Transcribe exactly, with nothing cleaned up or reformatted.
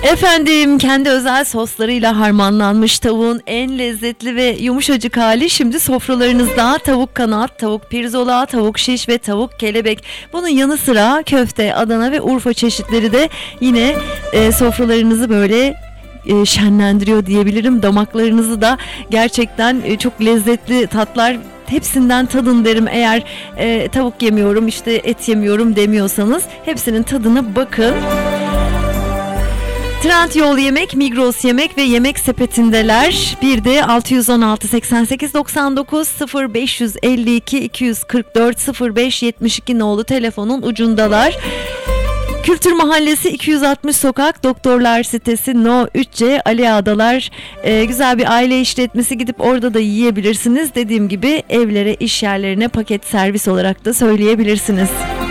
Efendim, kendi özel soslarıyla harmanlanmış tavuğun en lezzetli ve yumuşacık hali şimdi sofralarınızda. Tavuk kanat, tavuk pirzola, tavuk şiş ve tavuk kelebek. Bunun yanı sıra köfte, Adana ve Urfa çeşitleri de yine e, sofralarınızı böyle e, şenlendiriyor diyebilirim. Damaklarınızı da gerçekten e, çok lezzetli tatlar. Hepsinden tadın derim eğer e, tavuk yemiyorum, işte et yemiyorum demiyorsanız. Hepsinin tadına bakın. Trendyol Yemek, Migros Yemek ve Yemek Sepeti'ndeler. Bir de altı yüz on altı seksen sekiz doksan dokuz sıfır beş elli iki iki yüz kırk dört sıfır beş yetmiş iki nolu telefonun ucundalar. Kültür Mahallesi iki yüz altmış Sokak, Doktorlar Sitesi No üç C, Ali Ağalar. Ee, güzel bir aile işletmesi, gidip orada da yiyebilirsiniz. Dediğim gibi evlere, iş yerlerine paket servis olarak da söyleyebilirsiniz.